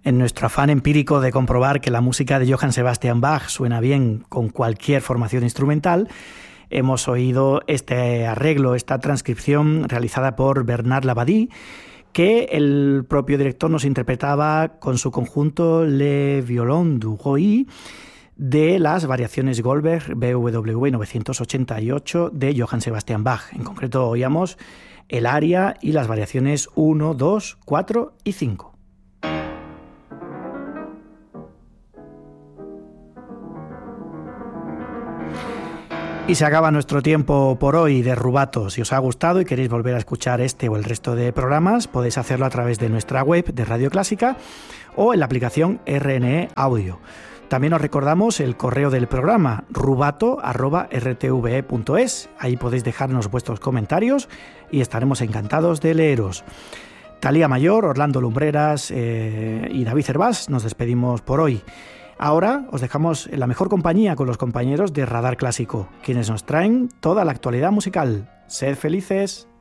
En nuestro afán empírico de comprobar que la música de Johann Sebastian Bach suena bien con cualquier formación instrumental, hemos oído este arreglo, esta transcripción realizada por Bernard Labadie, que el propio director nos interpretaba con su conjunto Le Violon du Roi de las variaciones Goldberg BWV 988 de Johann Sebastian Bach. En concreto oíamos el aria y las variaciones 1, 2, 4 y 5. Y se acaba nuestro tiempo por hoy de Rubato. Si os ha gustado y queréis volver a escuchar este o el resto de programas, podéis hacerlo a través de nuestra web de Radio Clásica o en la aplicación RNE Audio. También os recordamos el correo del programa, rubato@rtve.es. Ahí podéis dejarnos vuestros comentarios y estaremos encantados de leeros. Talía Mayor, Orlando Lumbreras y David Cervás, nos despedimos por hoy. Ahora os dejamos en la mejor compañía con los compañeros de Radar Clásico, quienes nos traen toda la actualidad musical. Sed felices.